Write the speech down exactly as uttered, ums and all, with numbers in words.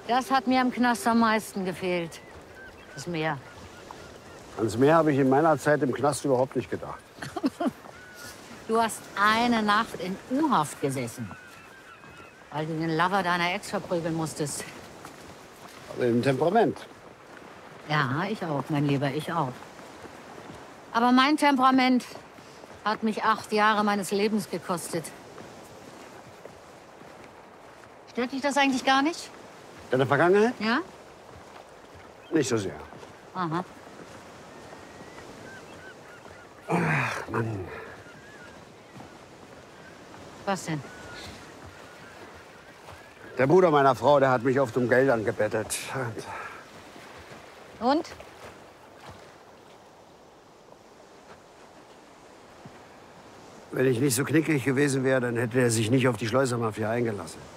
Das hat mir im Knast am meisten gefehlt. Das Meer. Ans Meer habe ich in meiner Zeit im Knast überhaupt nicht gedacht. Du hast eine Nacht in U-Haft gesessen, weil du den Lover deiner Ex verprügeln musstest. Aber im Temperament. Ja, ich auch, mein Lieber, ich auch. Aber mein Temperament hat mich acht Jahre meines Lebens gekostet. Stört dich das eigentlich gar nicht? Deine Vergangenheit? Ja? Nicht so sehr. Aha. Ach, Mann. Was denn? Der Bruder meiner Frau, der hat mich oft um Geld angebettelt. Und? Wenn ich nicht so knickrig gewesen wäre, dann hätte er sich nicht auf die Schleusermafia eingelassen.